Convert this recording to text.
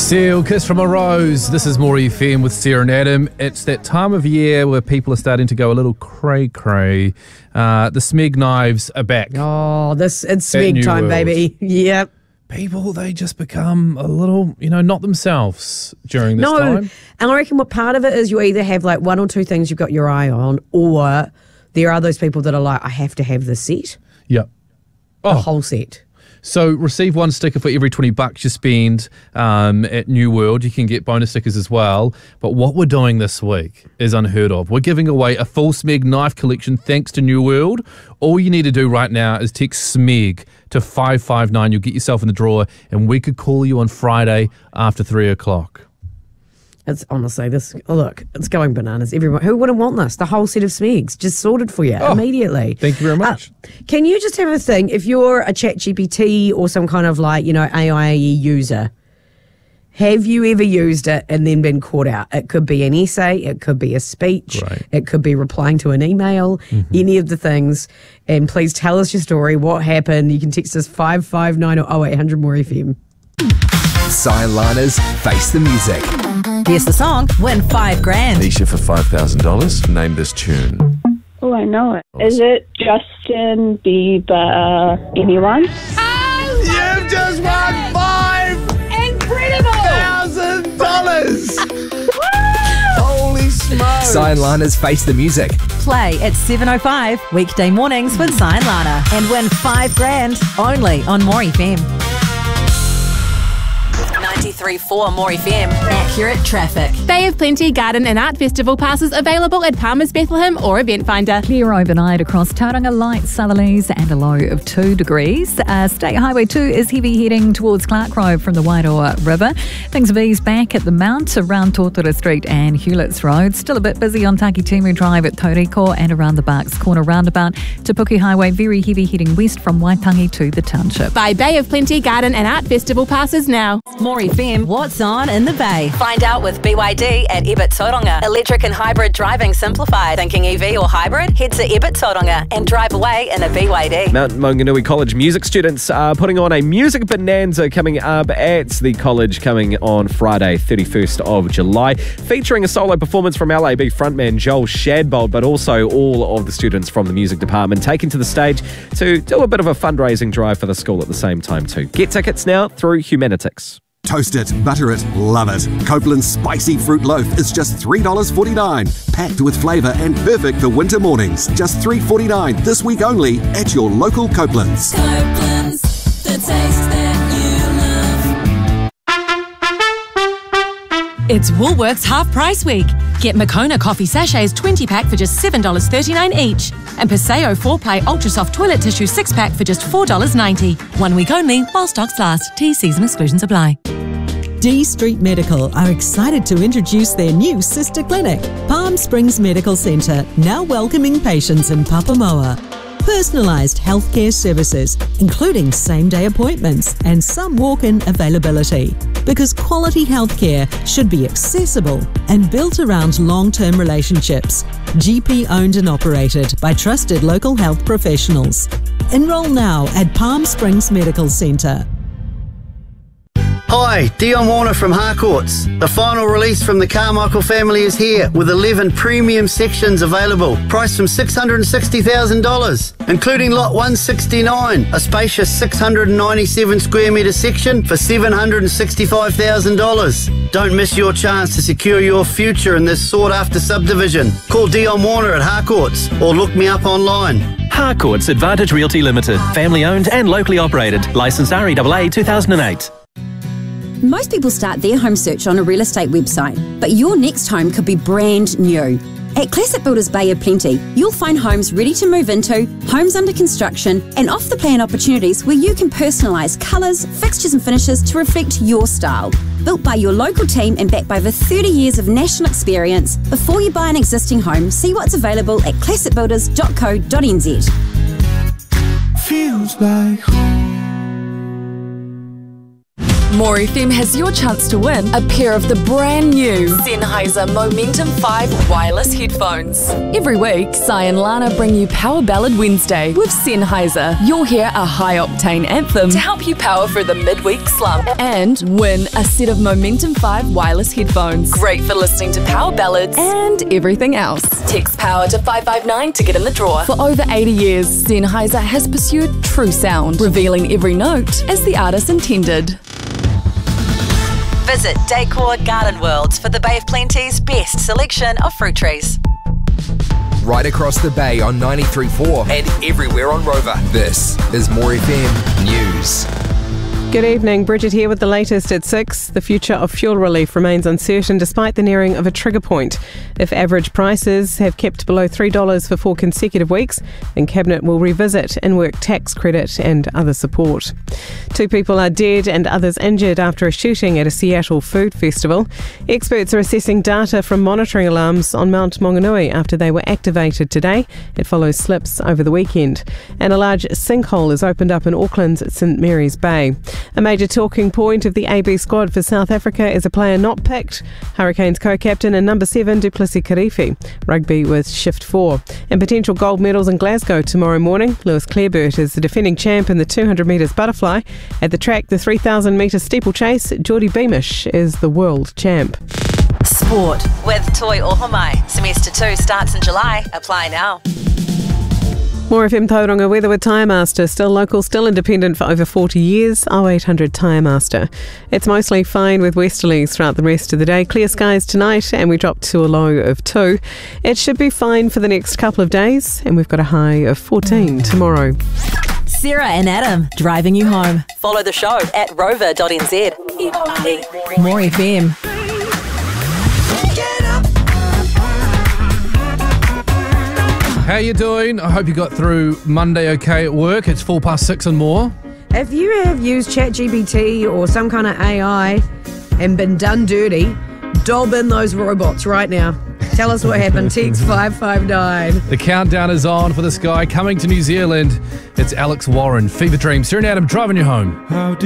Seal, Kiss from a Rose. This is More FM with Sarah and Adam. It's that time of year where people are starting to go a little cray-cray. The Smeg knives are back. Oh, it's Smeg time, baby. Yep. People, they just become a little, not themselves during this time. And I reckon what part of it is you either have like one or two things you've got your eye on, or there are those people that are like, I have to have the set. Yep. The whole set. So receive one sticker for every $20 you spend at New World. You can get bonus stickers as well. But what we're doing this week is unheard of. We're giving away a full Smeg knife collection thanks to New World. All you need to do right now is text SMEG to 559. You'll get yourself in the draw, and we could call you on Friday after 3 o'clock. It's honestly, it's going bananas. Everyone, who wouldn't want this? The whole set of Smegs just sorted for you immediately. Thank you very much. Can you just have a thing, if you're a ChatGPT or some kind of AI user, have you ever used it and then been caught out? It could be an essay, it could be a speech, It could be replying to an email, any of the things. And please tell us your story, what happened. You can text us 559 or 0800 More FM. Signliners, face the music. Guess the song, win $5,000. Nisha for $5,000. Name this tune. Oh, I know it. Is it Justin Bieber? Anyone? You've just won $5,000. Holy smokes. Signliners, face the music. Play at 7:05 weekday mornings with Signliner and win $5,000 only on More FM. 93.4 More FM. Accurate traffic. Bay of Plenty Garden and Art Festival passes available at Palmer's Bethlehem or Event Finder. Clear overnight across Tauranga, light southerlies and a low of 2 degrees. State Highway 2 is heavy heading towards Clark Road from the Wairoa River. Things have eased back at the Mount around Totara Street and Hewletts Road. Still a bit busy on Takitimu Drive at Tauriko and around the Barks Corner roundabout. Te Puke Highway very heavy heading west from Waitangi to the township. Buy Bay of Plenty Garden and Art Festival passes now. More FM, what's on in the Bay? Find out with BYD at Ebert Tauranga. Electric and hybrid driving simplified. Thinking EV or hybrid? Head to Ebert Tauranga and drive away in a BYD. Mount Maunganui College music students are putting on a music bonanza coming up at the college coming on Friday, 31st of July, featuring a solo performance from LAB frontman Joel Shadbolt, but also all of the students from the music department taken to the stage to do a bit of a fundraising drive for the school at the same time too. Get tickets now through Humanitix. Toast it, butter it, love it. Copeland's Spicy Fruit Loaf is just $3.49. Packed with flavour and perfect for winter mornings. Just $3.49 this week only at your local Copeland's. Copeland's, the taste that you love. It's Woolworths Half Price Week. Get Moccona coffee sachets 20-pack for just $7.39 each. And Paseo 4-ply Ultra Soft Toilet Tissue 6-pack for just $4.90. 1 week only while stocks last. T/Cs and exclusions apply. D Street Medical are excited to introduce their new sister clinic, Palm Springs Medical Centre, now welcoming patients in Papamoa. Personalised healthcare services, including same-day appointments and some walk-in availability. Because quality healthcare should be accessible and built around long-term relationships. GP owned and operated by trusted local health professionals. Enroll now at Palm Springs Medical Centre. Hi, Dion Warner from Harcourts. The final release from the Carmichael family is here with 11 premium sections available, priced from $660,000, including lot 169, a spacious 697 square metre section for $765,000. Don't miss your chance to secure your future in this sought-after subdivision. Call Dion Warner at Harcourts or look me up online. Harcourts Advantage Realty Limited, family owned and locally operated, licensed REAA 2008. Most people start their home search on a real estate website, but your next home could be brand new. At Classic Builders Bay of Plenty, you'll find homes ready to move into, homes under construction, and off-the-plan opportunities where you can personalise colours, fixtures and finishes to reflect your style. Built by your local team and backed by over 30 years of national experience, before you buy an existing home, see what's available at classicbuilders.co.nz. Feels like home. More FM has your chance to win a pair of the brand new Sennheiser Momentum 5 wireless headphones. Every week, Sai and Lana bring you Power Ballad Wednesday with Sennheiser. You'll hear a high-octane anthem to help you power through the midweek slump and win a set of Momentum 5 wireless headphones. Great for listening to power ballads and everything else. Text POWER to 559 to get in the draw. For over 80 years, Sennheiser has pursued true sound, revealing every note as the artist intended. Visit Decor Garden Worlds for the Bay of Plenty's best selection of fruit trees. Right across the bay on 93.4 and everywhere on Rover. This is More FM News. Good evening, Bridget here with the latest at 6. The future of fuel relief remains uncertain despite the nearing of a trigger point. If average prices have kept below $3 for 4 consecutive weeks, then Cabinet will revisit and work tax credit and other support. 2 people are dead and others injured after a shooting at a Seattle food festival. Experts are assessing data from monitoring alarms on Mount Maunganui after they were activated today. It follows slips over the weekend. And a large sinkhole has opened up in Auckland's St Mary's Bay. A major talking point of the AB squad for South Africa is a player not picked. Hurricanes co-captain and number 7 Du Plessis Kirifi. Rugby with shift 4. And potential gold medals in Glasgow tomorrow morning. Lewis Clareburt is the defending champ in the 200 metres butterfly. At the track, the 3,000 metre steeplechase, Geordie Beamish is the world champ. Sport with Toi Ohomai. Semester 2 starts in July. Apply now. More FM Tauranga weather with Tyre Master. Still local, still independent for over 40 years. 0800 Tyre Master. It's mostly fine with westerlies throughout the rest of the day. Clear skies tonight and we drop to a low of 2. It should be fine for the next couple of days and we've got a high of 14 tomorrow. Sarah and Adam driving you home. Follow the show at rover.nz. More FM. How you doing? I hope you got through Monday okay at work. It's 6:04 and more. If you have used ChatGPT or some kind of AI and been done dirty, dob in those robots right now. Tell us what happened. Text 559. The countdown is on for this guy coming to New Zealand. It's Alex Warren. Fever Dream. Sarah and Adam driving you home.